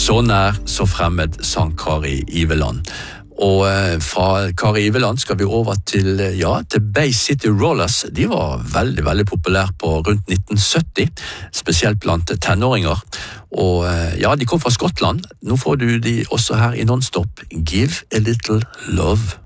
Så nær, så fremmed, sang Kari Iveland. Og fra Kari Iveland skal vi over til Bay City Rollers. De var veldig, veldig populære på rundt 1970, spesielt blant tenåringer. Og de kom fra Skottland. Nå får du de også her i Nonstop. Give a Little Love.